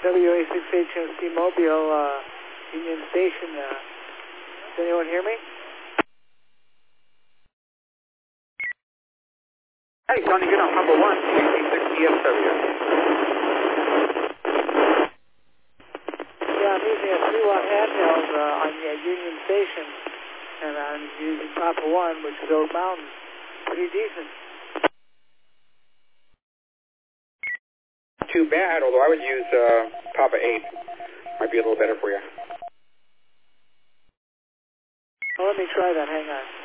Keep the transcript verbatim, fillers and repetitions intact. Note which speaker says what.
Speaker 1: W A six H M C Mobile, uh, Union Station. Uh, does anyone hear me?
Speaker 2: Hey, Tony, good on number one, C six D S W.
Speaker 1: Yeah, I'm using a three watt handheld uh, on the Union Station, and I'm using Papa one, which is Oak Mountain. Pretty decent.
Speaker 2: Too bad, although I would use uh, Papa eight. Might be a little better for you.
Speaker 1: Well, let me try that. Hang on.